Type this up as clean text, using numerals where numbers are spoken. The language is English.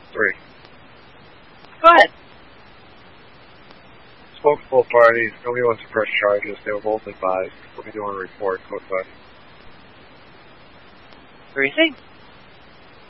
3. Go ahead. Spoke to both parties. Nobody wants to press charges. They were both advised. We'll be doing a report. Code 5. Briefing.